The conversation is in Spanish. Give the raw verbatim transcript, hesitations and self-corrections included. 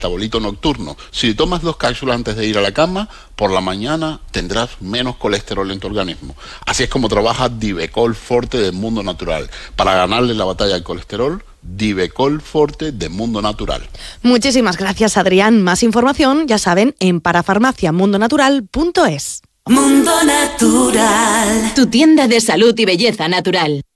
metabolito nocturno. Si tomas dos cápsulas antes de ir a la cama, por la mañana tendrás menos colesterol en tu organismo. Así es como trabaja Divecol Forte de Mundo Natural. Para ganarle la batalla al colesterol, Divecol Forte de Mundo Natural. Muchísimas gracias, Adrián. Más información, ya saben, en parafarmacia mundo natural punto es. Mundo Natural, tu tienda de salud y belleza natural.